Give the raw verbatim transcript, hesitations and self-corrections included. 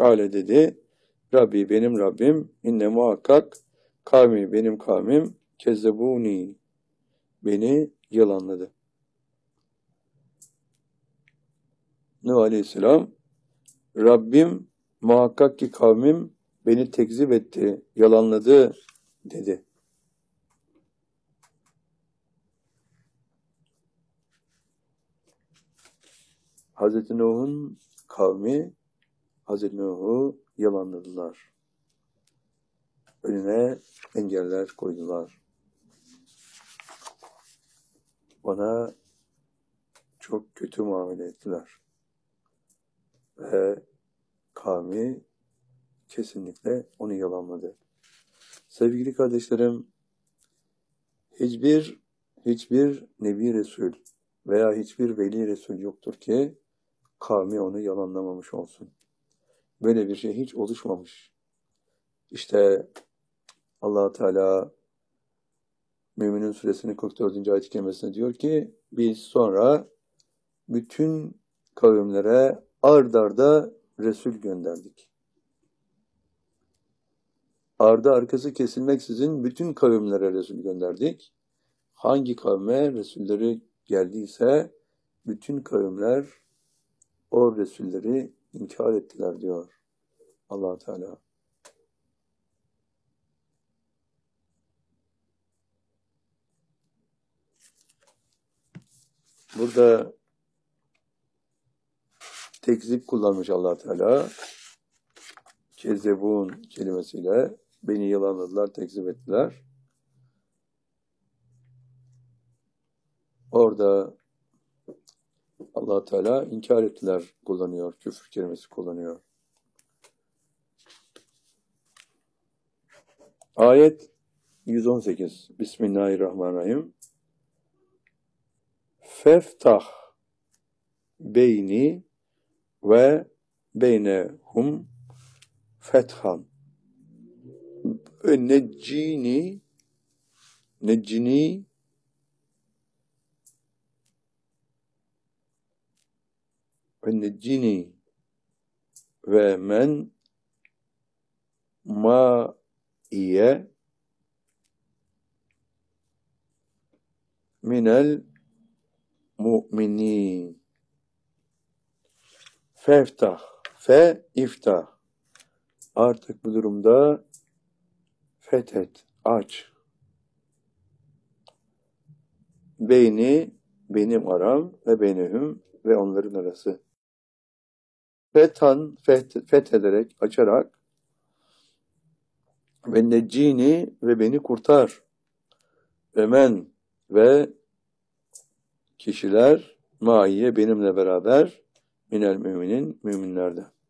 Kâle dedi, Rabbi benim Rabbim, inne muhakkak kavmi benim kavmim, kezzebuni beni yalanladı. Nuh Aleyhisselam, Rabbim muhakkak ki kavmim beni tekzip etti, yalanladı dedi. Hazreti Nuh'un kavmi Hazreti Nuh'u yalanladılar. Önüne engeller koydular. Ona çok kötü muamele ettiler. Ve kavmi kesinlikle onu yalanladı. Sevgili kardeşlerim, hiçbir hiçbir Nebi Resul veya hiçbir Veli Resul yoktur ki kavmi onu yalanlamamış olsun. Böyle bir şey hiç oluşmamış. İşte Allah Teala Müminun Suresinin kırk dördüncü ayet-i kerimesinde diyor ki biz sonra bütün kavimlere ard arda Resul gönderdik. Ardı arkası kesilmeksizin bütün kavimlere Resul gönderdik. Hangi kavme Resulleri geldiyse bütün kavimler o Resulleri inkar ettiler diyor Allah Teala. Burada tekzip kullanmış Allah Teala. Kezzebun kelimesiyle beni yalanladılar, tekzip ettiler. Orada Allah Teala inkar ettiler kullanıyor, küfür kelimesi kullanıyor. Ayet yüz on sekiz. Bismillahirrahmanirrahim. Feftah beyni ve beynehum fethan ve neccini neccini ve neccini ve men ma iye minel mu'minin. Feftah, fe iftah. Artık bu durumda fethet, aç. Beyni, benim aram ve beynehum ve onların arası. Fethan, feth, fethederek, açarak ve neccini ve beni kurtar. Ve men ve kişiler maiye benimle beraber minel müminin müminlerde.